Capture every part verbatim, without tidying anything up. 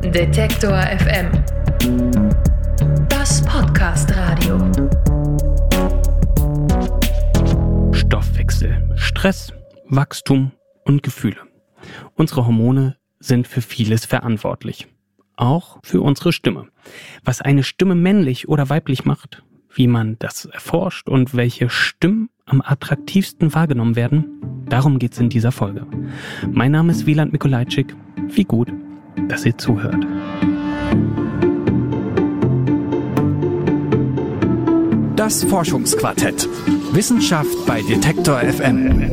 Detektor F M. Das Podcast-Radio. Stoffwechsel, Stress, Wachstum und Gefühle. Unsere Hormone sind für vieles verantwortlich. Auch für unsere Stimme. Was eine Stimme männlich oder weiblich macht, wie man das erforscht und welche Stimmen am attraktivsten wahrgenommen werden, darum geht's in dieser Folge. Mein Name ist Wieland Mikolajczyk. Wie gut, dass ihr zuhört. Das Forschungsquartett. Wissenschaft bei Detektor F M.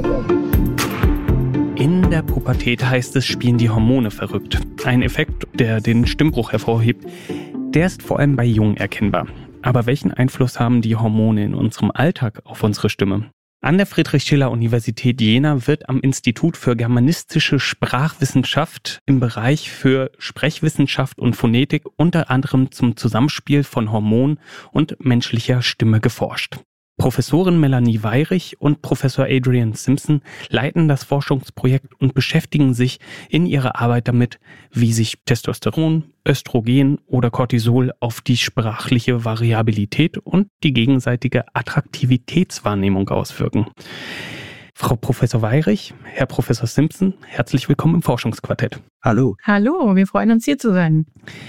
In der Pubertät, heißt es, spielen die Hormone verrückt. Ein Effekt, der den Stimmbruch hervorhebt, der ist vor allem bei Jungen erkennbar. Aber welchen Einfluss haben die Hormone in unserem Alltag auf unsere Stimme? An der Friedrich-Schiller-Universität Jena wird am Institut für germanistische Sprachwissenschaft im Bereich für Sprechwissenschaft und Phonetik unter anderem zum Zusammenspiel von Hormon und menschlicher Stimme geforscht. Professorin Melanie Weyrich und Professor Adrian Simpson leiten das Forschungsprojekt und beschäftigen sich in ihrer Arbeit damit, wie sich Testosteron, Östrogen oder Cortisol auf die sprachliche Variabilität und die gegenseitige Attraktivitätswahrnehmung auswirken. Frau Professor Weyrich, Herr Professor Simpson, herzlich willkommen im Forschungsquartett. Hallo. Hallo, wir freuen uns hier zu sein.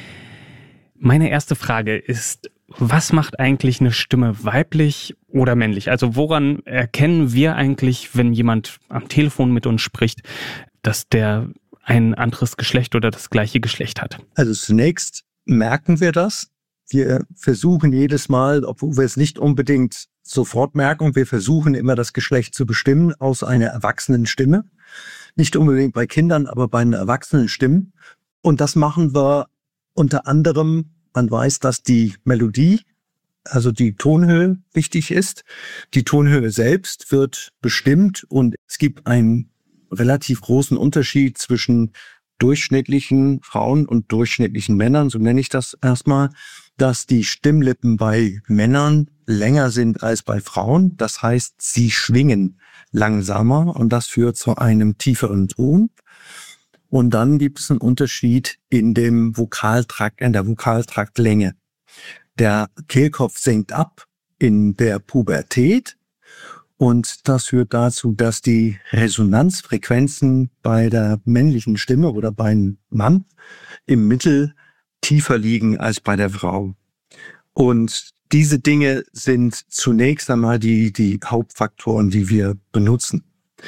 Meine erste Frage ist, was macht eigentlich eine Stimme weiblich oder männlich? Also woran erkennen wir eigentlich, wenn jemand am Telefon mit uns spricht, dass der ein anderes Geschlecht oder das gleiche Geschlecht hat? Also zunächst merken wir das. Wir versuchen jedes Mal, obwohl wir es nicht unbedingt sofort merken, wir versuchen immer das Geschlecht zu bestimmen aus einer erwachsenen Stimme. Nicht unbedingt bei Kindern, aber bei einer erwachsenen Stimme. Und das machen wir unter anderem. Man weiß, dass die Melodie, also die Tonhöhe, wichtig ist. Die Tonhöhe selbst wird bestimmt und es gibt einen relativ großen Unterschied zwischen durchschnittlichen Frauen und durchschnittlichen Männern, so nenne ich das erstmal, dass die Stimmlippen bei Männern länger sind als bei Frauen. Das heißt, sie schwingen langsamer und das führt zu einem tieferen Ton. Und dann gibt es einen Unterschied in dem Vokaltrakt, in der Vokaltraktlänge. Der Kehlkopf senkt ab in der Pubertät und das führt dazu, dass die Resonanzfrequenzen bei der männlichen Stimme oder beim Mann im Mittel tiefer liegen als bei der Frau. Und diese Dinge sind zunächst einmal die, die Hauptfaktoren, die wir benutzen.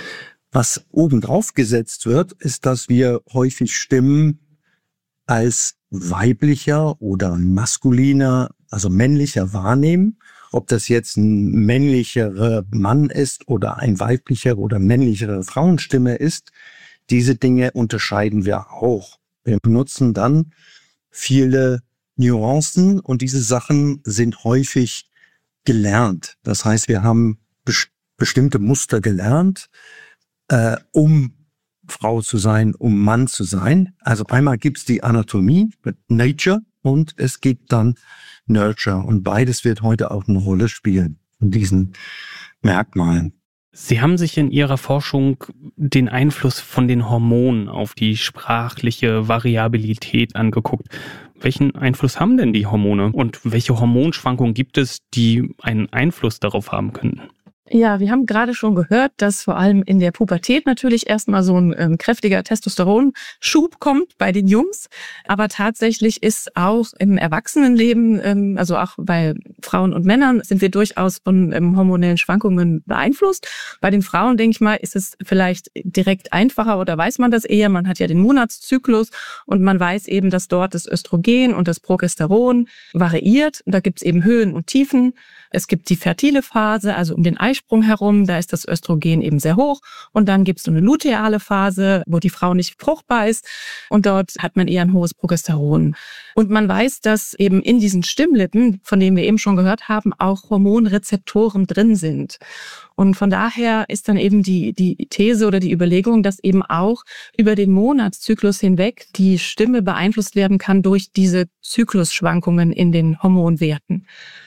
Was obendrauf gesetzt wird, ist, dass wir häufig Stimmen als weiblicher oder maskuliner, also männlicher wahrnehmen. Ob das jetzt ein männlicherer Mann ist oder ein weiblicher oder männlichere Frauenstimme ist, diese Dinge unterscheiden wir auch. Wir benutzen dann viele Nuancen und diese Sachen sind häufig gelernt. Das heißt, wir haben best- bestimmte Muster gelernt, Äh, um Frau zu sein, um Mann zu sein. Also einmal gibt's die Anatomie mit Nature und es gibt dann Nurture. Und beides wird heute auch eine Rolle spielen in diesen Merkmalen. Sie haben sich in Ihrer Forschung den Einfluss von den Hormonen auf die sprachliche Variabilität angeguckt. Welchen Einfluss haben denn die Hormone und welche Hormonschwankungen gibt es, die einen Einfluss darauf haben könnten? Ja, wir haben gerade schon gehört, dass vor allem in der Pubertät natürlich erstmal so ein ähm, kräftiger Testosteronschub kommt bei den Jungs. Aber tatsächlich ist auch im Erwachsenenleben, ähm, also auch bei Frauen und Männern, sind wir durchaus von ähm, hormonellen Schwankungen beeinflusst. Bei den Frauen, denke ich mal, ist es vielleicht direkt einfacher oder weiß man das eher. Man hat ja den Monatszyklus und man weiß eben, dass dort das Östrogen und das Progesteron variiert. Und da gibt es eben Höhen und Tiefen. Es gibt die fertile Phase, also um den Eisprung herum, da ist das Östrogen eben sehr hoch. Und dann gibt es so eine luteale Phase, wo die Frau nicht fruchtbar ist. Und dort hat man eher ein hohes Progesteron. Und man weiß, dass eben in diesen Stimmlippen, von denen wir eben schon gehört haben, auch Hormonrezeptoren drin sind. Und von daher ist dann eben die, die These oder die Überlegung, dass eben auch über den Monatszyklus hinweg die Stimme beeinflusst werden kann durch diese Zyklusschwankungen in den Hormonwerten.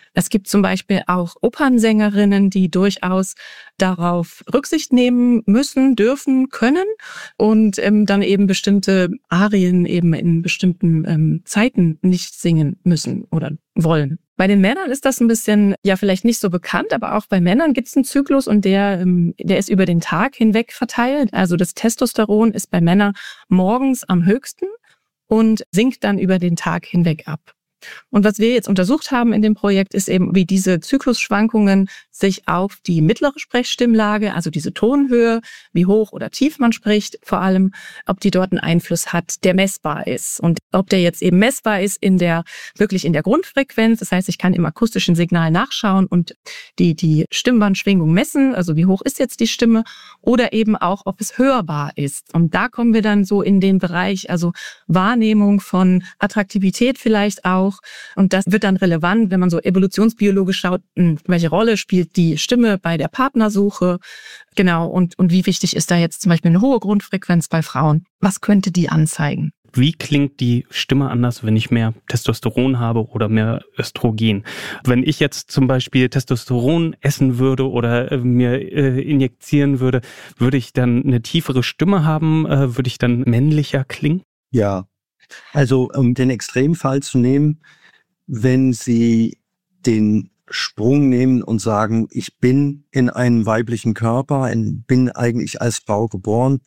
Es gibt zum Beispiel auch Opernsängerinnen, die durchaus darauf Rücksicht nehmen müssen, dürfen, können und ähm, dann eben bestimmte Arien eben in bestimmten ähm, Zeiten nicht singen müssen oder wollen. Bei den Männern ist das ein bisschen, ja, vielleicht nicht so bekannt, aber auch bei Männern gibt es einen Zyklus und der, der ist über den Tag hinweg verteilt. Also das Testosteron ist bei Männern morgens am höchsten und sinkt dann über den Tag hinweg ab. Und was wir jetzt untersucht haben in dem Projekt, ist eben, wie diese Zyklusschwankungen sich auf die mittlere Sprechstimmlage, also diese Tonhöhe, wie hoch oder tief man spricht, vor allem, ob die dort einen Einfluss hat, der messbar ist. Und ob der jetzt eben messbar ist in der, wirklich in der Grundfrequenz. Das heißt, ich kann im akustischen Signal nachschauen und die, die Stimmbandschwingung messen, also wie hoch ist jetzt die Stimme, oder eben auch, ob es hörbar ist. Und da kommen wir dann so in den Bereich, also Wahrnehmung von Attraktivität vielleicht auch. Und das wird dann relevant, wenn man so evolutionsbiologisch schaut, welche Rolle spielt die Stimme bei der Partnersuche, genau, und, und wie wichtig ist da jetzt zum Beispiel eine hohe Grundfrequenz bei Frauen? Was könnte die anzeigen? Wie klingt die Stimme anders, wenn ich mehr Testosteron habe oder mehr Östrogen? Wenn ich jetzt zum Beispiel Testosteron essen würde oder äh, mir äh, injizieren würde, würde ich dann eine tiefere Stimme haben? Äh, würde ich dann männlicher klingen? Ja, also um den Extremfall zu nehmen, wenn Sie den Sprung nehmen und sagen, ich bin in einem weiblichen Körper, bin eigentlich als Frau geboren,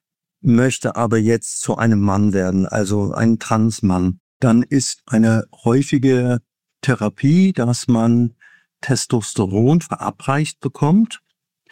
möchte aber jetzt zu einem Mann werden, also ein Transmann, dann ist eine häufige Therapie, dass man Testosteron verabreicht bekommt.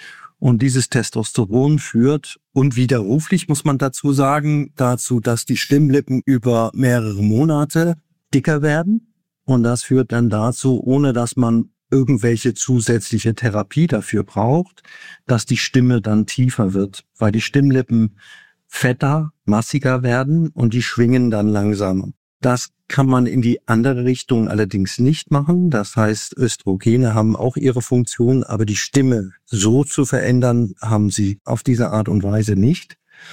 Und dieses Testosteron führt unwiderruflich, muss man dazu sagen, dazu, dass die Stimmlippen über mehrere Monate dicker werden. Und das führt dann dazu, ohne dass man irgendwelche zusätzliche Therapie dafür braucht, dass die Stimme dann tiefer wird, weil die Stimmlippen fetter, massiger werden und die schwingen dann langsamer. Das kann man in die andere Richtung allerdings nicht machen. Das heißt, Östrogene haben auch ihre Funktion, aber die Stimme so zu verändern, haben sie auf diese Art und Weise nicht.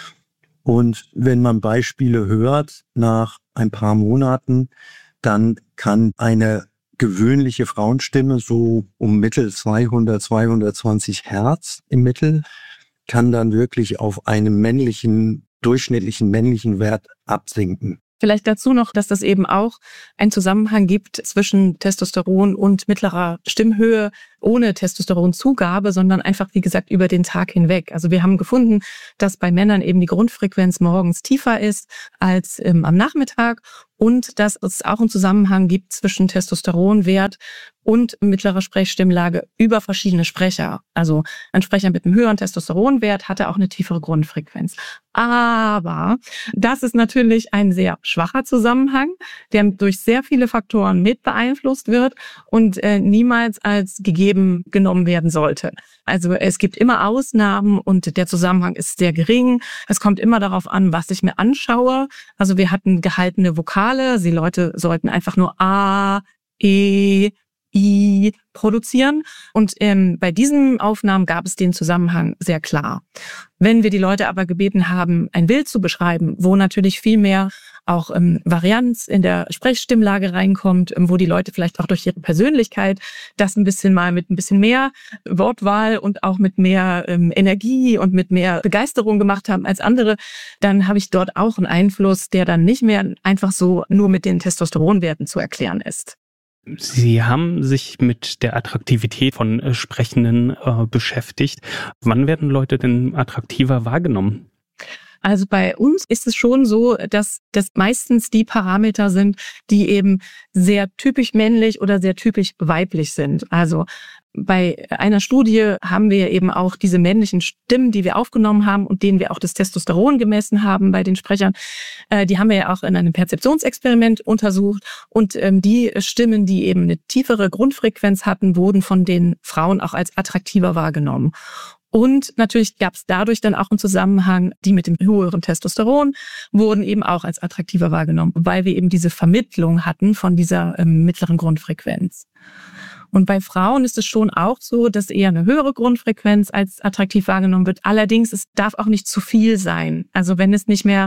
Und wenn man Beispiele hört, nach ein paar Monaten, dann kann eine gewöhnliche Frauenstimme so um Mittel zweihundert, zweihundertzwanzig Hertz im Mittel, kann dann wirklich auf einem männlichen, durchschnittlichen männlichen Wert absinken. Vielleicht dazu noch, dass das eben auch einen Zusammenhang gibt zwischen Testosteron und mittlerer Stimmhöhe ohne Testosteronzugabe, sondern einfach, wie gesagt, über den Tag hinweg. Also wir haben gefunden, dass bei Männern eben die Grundfrequenz morgens tiefer ist als ähm, am Nachmittag und dass es auch einen Zusammenhang gibt zwischen Testosteronwert und mittlerer Sprechstimmlage über verschiedene Sprecher. Also ein Sprecher mit einem höheren Testosteronwert hatte auch eine tiefere Grundfrequenz. Aber das ist natürlich ein sehr schwacher Zusammenhang, der durch sehr viele Faktoren mit beeinflusst wird und äh, niemals als gegeben genommen werden sollte. Also es gibt immer Ausnahmen und der Zusammenhang ist sehr gering. Es kommt immer darauf an, was ich mir anschaue. Also wir hatten gehaltene Vokale. Die Leute sollten einfach nur A, E, I produzieren. Und ähm, bei diesen Aufnahmen gab es den Zusammenhang sehr klar. Wenn wir die Leute aber gebeten haben, ein Bild zu beschreiben, wo natürlich viel mehr auch ähm, Varianz in der Sprechstimmlage reinkommt, ähm, wo die Leute vielleicht auch durch ihre Persönlichkeit das ein bisschen mal mit ein bisschen mehr Wortwahl und auch mit mehr ähm, Energie und mit mehr Begeisterung gemacht haben als andere, dann habe ich dort auch einen Einfluss, der dann nicht mehr einfach so nur mit den Testosteronwerten zu erklären ist. Sie haben sich mit der Attraktivität von äh, Sprechenden äh, beschäftigt. Wann werden Leute denn attraktiver wahrgenommen? Also bei uns ist es schon so, dass das meistens die Parameter sind, die eben sehr typisch männlich oder sehr typisch weiblich sind. Also bei einer Studie haben wir eben auch diese männlichen Stimmen, die wir aufgenommen haben und denen wir auch das Testosteron gemessen haben bei den Sprechern. Äh, die haben wir ja auch in einem Perzeptionsexperiment untersucht. Und ähm, die Stimmen, die eben eine tiefere Grundfrequenz hatten, wurden von den Frauen auch als attraktiver wahrgenommen. Und natürlich gab es dadurch dann auch einen Zusammenhang, die mit dem höheren Testosteron wurden eben auch als attraktiver wahrgenommen, weil wir eben diese Vermittlung hatten von dieser ähm, mittleren Grundfrequenz. Und bei Frauen ist es schon auch so, dass eher eine höhere Grundfrequenz als attraktiv wahrgenommen wird. Allerdings, es darf auch nicht zu viel sein. Also wenn es nicht mehr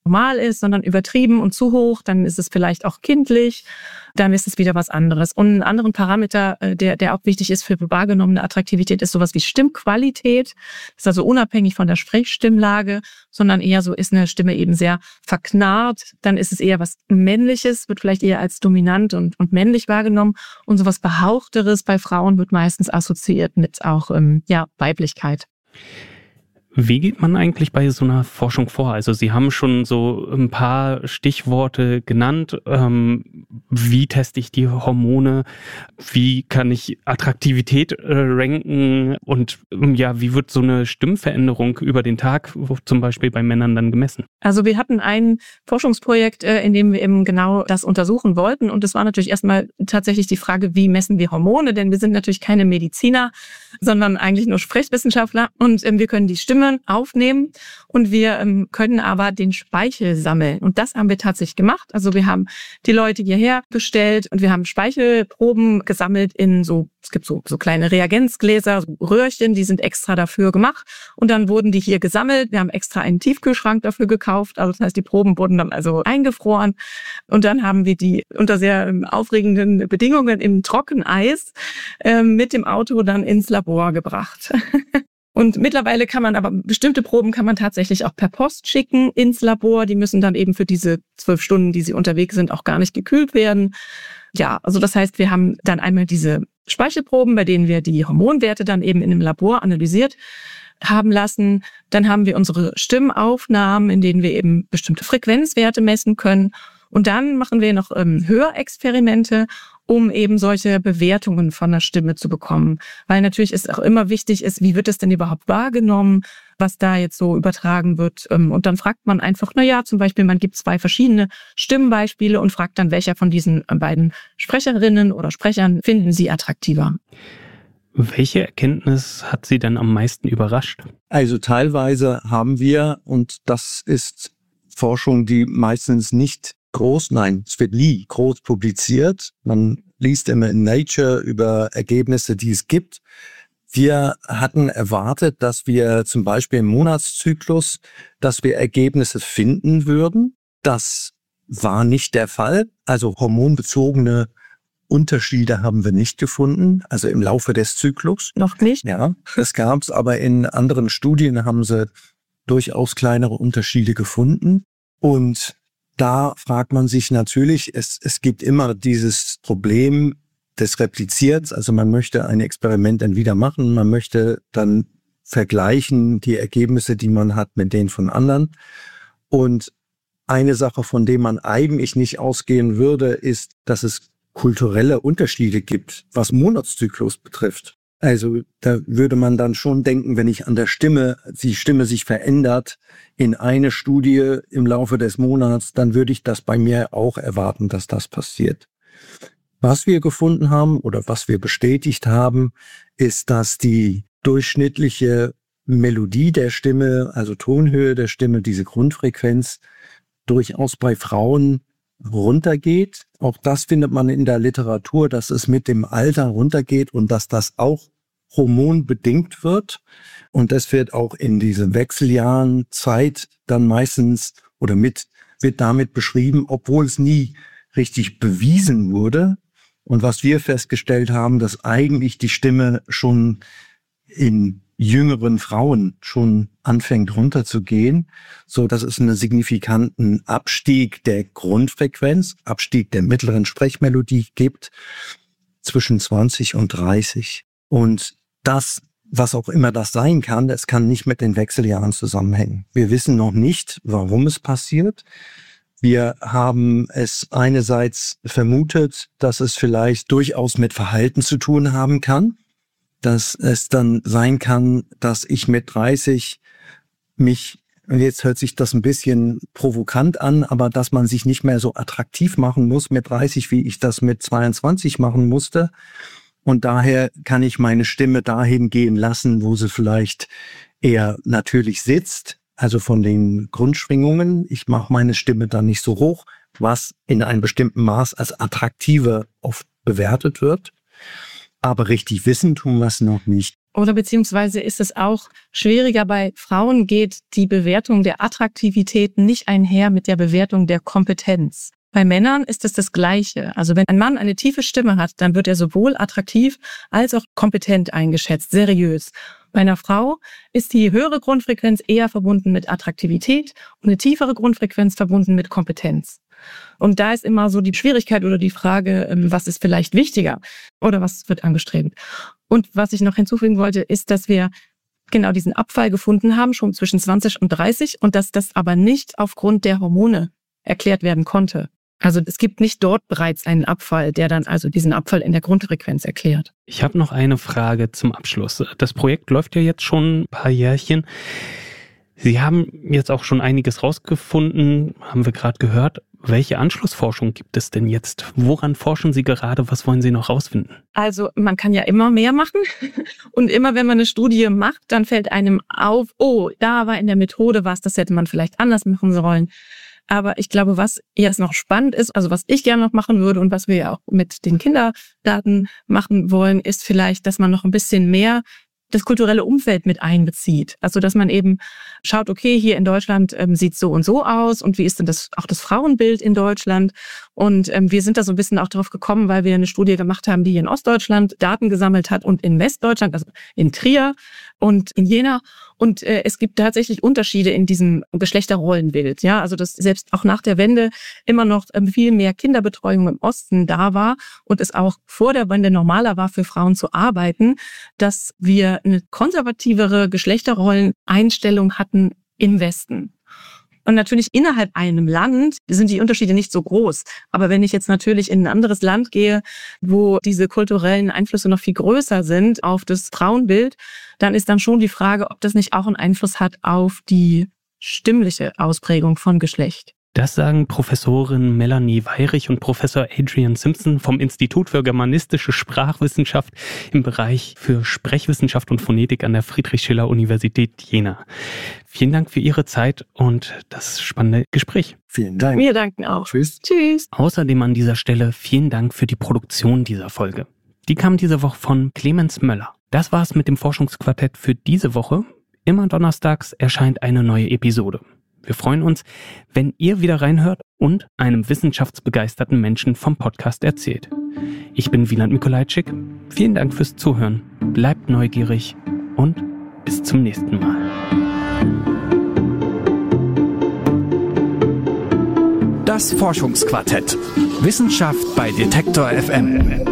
normal ist, sondern übertrieben und zu hoch, dann ist es vielleicht auch kindlich, dann ist es wieder was anderes. Und einen anderen Parameter, der, der auch wichtig ist für wahrgenommene Attraktivität, ist sowas wie Stimmqualität. Das ist also unabhängig von der Sprechstimmlage, sondern eher so, ist eine Stimme eben sehr verknarrt, dann ist es eher was Männliches, wird vielleicht eher als dominant und, und männlich wahrgenommen. Und sowas Behauchteres bei Frauen wird meistens assoziiert mit auch ähm, ja, Weiblichkeit. Wie geht man eigentlich bei so einer Forschung vor? Also Sie haben schon so ein paar Stichworte genannt. Ähm, wie teste ich die Hormone? Wie kann ich Attraktivität äh, ranken? Und ja, wie wird so eine Stimmveränderung über den Tag zum Beispiel bei Männern dann gemessen? Also wir hatten ein Forschungsprojekt, äh, in dem wir eben genau das untersuchen wollten. Und es war natürlich erstmal tatsächlich die Frage, wie messen wir Hormone? Denn wir sind natürlich keine Mediziner, sondern eigentlich nur Sprechwissenschaftler. Und ähm, wir können die Stimme aufnehmen und wir ähm, können aber den Speichel sammeln. Und das haben wir tatsächlich gemacht. Also wir haben die Leute hierher bestellt und wir haben Speichelproben gesammelt in so, es gibt so, so kleine Reagenzgläser, so Röhrchen, die sind extra dafür gemacht. Und dann wurden die hier gesammelt. Wir haben extra einen Tiefkühlschrank dafür gekauft. Also das heißt, die Proben wurden dann also eingefroren. Und dann haben wir die unter sehr ähm, aufregenden Bedingungen im Trockeneis ähm, mit dem Auto dann ins Labor gebracht. Und mittlerweile kann man aber, bestimmte Proben kann man tatsächlich auch per Post schicken ins Labor. Die müssen dann eben für diese zwölf Stunden, die sie unterwegs sind, auch gar nicht gekühlt werden. Ja, also das heißt, wir haben dann einmal diese Speichelproben, bei denen wir die Hormonwerte dann eben in einem Labor analysiert haben lassen. Dann haben wir unsere Stimmaufnahmen, in denen wir eben bestimmte Frequenzwerte messen können. Und dann machen wir noch ähm, Hörexperimente, um eben solche Bewertungen von der Stimme zu bekommen. Weil natürlich ist auch immer wichtig ist, wie wird es denn überhaupt wahrgenommen, was da jetzt so übertragen wird. Und dann fragt man einfach, na ja, zum Beispiel, man gibt zwei verschiedene Stimmenbeispiele und fragt dann, welcher von diesen beiden Sprecherinnen oder Sprechern finden Sie attraktiver. Welche Erkenntnis hat Sie denn am meisten überrascht? Also teilweise haben wir, und das ist Forschung, die meistens nicht groß, nein, es wird nie groß publiziert. Man liest immer in Nature über Ergebnisse, die es gibt. Wir hatten erwartet, dass wir zum Beispiel im Monatszyklus, dass wir Ergebnisse finden würden. Das war nicht der Fall. Also hormonbezogene Unterschiede haben wir nicht gefunden, also im Laufe des Zyklus. Noch nicht? Ja, das gab es, aber in anderen Studien haben sie durchaus kleinere Unterschiede gefunden. Und da fragt man sich natürlich, es, es gibt immer dieses Problem des Replizierens. Also man möchte ein Experiment dann wieder machen, man möchte dann vergleichen die Ergebnisse, die man hat, mit denen von anderen. Und eine Sache, von der man eigentlich nicht ausgehen würde, ist, dass es kulturelle Unterschiede gibt, was Monatszyklus betrifft. Also da würde man dann schon denken, wenn ich an der Stimme, die Stimme sich verändert in eine Studie im Laufe des Monats, dann würde ich das bei mir auch erwarten, dass das passiert. Was wir gefunden haben oder was wir bestätigt haben, ist, dass die durchschnittliche Melodie der Stimme, also Tonhöhe der Stimme, diese Grundfrequenz, durchaus bei Frauen runtergeht. Auch das findet man in der Literatur, dass es mit dem Alter runtergeht und dass das auch hormonbedingt wird. Und das wird auch in diesen Wechseljahren Zeit dann meistens oder mit wird damit beschrieben, obwohl es nie richtig bewiesen wurde. Und was wir festgestellt haben, dass eigentlich die Stimme schon in jüngeren Frauen schon anfängt runterzugehen, so dass es einen signifikanten Abstieg der Grundfrequenz, Abstieg der mittleren Sprechmelodie gibt zwischen zwanzig und dreißig. Und das, was auch immer das sein kann, das kann nicht mit den Wechseljahren zusammenhängen. Wir wissen noch nicht, warum es passiert. Wir haben es einerseits vermutet, dass es vielleicht durchaus mit Verhalten zu tun haben kann, dass es dann sein kann, dass ich mit dreißig mich, und jetzt hört sich das ein bisschen provokant an, aber dass man sich nicht mehr so attraktiv machen muss mit dreißig, wie ich das mit zweiundzwanzig machen musste. Und daher kann ich meine Stimme dahin gehen lassen, wo sie vielleicht eher natürlich sitzt, also von den Grundschwingungen. Ich mache meine Stimme dann nicht so hoch, was in einem bestimmten Maß als attraktiver oft bewertet wird. Aber richtig wissen tun wir es noch nicht. Oder beziehungsweise ist es auch schwieriger, bei Frauen geht die Bewertung der Attraktivität nicht einher mit der Bewertung der Kompetenz. Bei Männern ist es das Gleiche. Also wenn ein Mann eine tiefe Stimme hat, dann wird er sowohl attraktiv als auch kompetent eingeschätzt, seriös. Bei einer Frau ist die höhere Grundfrequenz eher verbunden mit Attraktivität und eine tiefere Grundfrequenz verbunden mit Kompetenz. Und da ist immer so die Schwierigkeit oder die Frage, was ist vielleicht wichtiger oder was wird angestrebt. Und was ich noch hinzufügen wollte, ist, dass wir genau diesen Abfall gefunden haben, schon zwischen zwanzig und dreißig, und dass das aber nicht aufgrund der Hormone erklärt werden konnte. Also es gibt nicht dort bereits einen Abfall, der dann also diesen Abfall in der Grundfrequenz erklärt. Ich habe noch eine Frage zum Abschluss. Das Projekt läuft ja jetzt schon ein paar Jährchen. Sie haben jetzt auch schon einiges rausgefunden, haben wir gerade gehört. Welche Anschlussforschung gibt es denn jetzt? Woran forschen Sie gerade? Was wollen Sie noch rausfinden? Also man kann ja immer mehr machen. Und immer wenn man eine Studie macht, dann fällt einem auf, oh, da war in der Methode was, das hätte man vielleicht anders machen sollen. Aber ich glaube, was jetzt noch spannend ist, also was ich gerne noch machen würde und was wir ja auch mit den Kinderdaten machen wollen, ist vielleicht, dass man noch ein bisschen mehr das kulturelle Umfeld mit einbezieht. Also dass man eben schaut, okay, hier in Deutschland ähm, sieht es so und so aus und wie ist denn das auch das Frauenbild in Deutschland? Und ähm, wir sind da so ein bisschen auch drauf gekommen, weil wir eine Studie gemacht haben, die in Ostdeutschland Daten gesammelt hat und in Westdeutschland, also in Trier und in Jena. Und äh, es gibt tatsächlich Unterschiede in diesem Geschlechterrollenbild. Ja, also dass selbst auch nach der Wende immer noch ähm, viel mehr Kinderbetreuung im Osten da war und es auch vor der Wende normaler war, für Frauen zu arbeiten, dass wir eine konservativere Geschlechterrolleneinstellung hatten im Westen. Und natürlich innerhalb einem Land sind die Unterschiede nicht so groß. Aber wenn ich jetzt natürlich in ein anderes Land gehe, wo diese kulturellen Einflüsse noch viel größer sind auf das Frauenbild, dann ist dann schon die Frage, ob das nicht auch einen Einfluss hat auf die stimmliche Ausprägung von Geschlecht. Das sagen Professorin Melanie Weirich und Professor Adrian Simpson vom Institut für Germanistische Sprachwissenschaft im Bereich für Sprechwissenschaft und Phonetik an der Friedrich-Schiller-Universität Jena. Vielen Dank für Ihre Zeit und das spannende Gespräch. Vielen Dank. Wir danken auch. Tschüss. Tschüss. Außerdem an dieser Stelle vielen Dank für die Produktion dieser Folge. Die kam diese Woche von Clemens Möller. Das war's mit dem Forschungsquartett für diese Woche. Immer donnerstags erscheint eine neue Episode. Wir freuen uns, wenn ihr wieder reinhört und einem wissenschaftsbegeisterten Menschen vom Podcast erzählt. Ich bin Wieland Mikolajczyk. Vielen Dank fürs Zuhören. Bleibt neugierig und bis zum nächsten Mal. Das Forschungsquartett. Wissenschaft bei Detektor F M.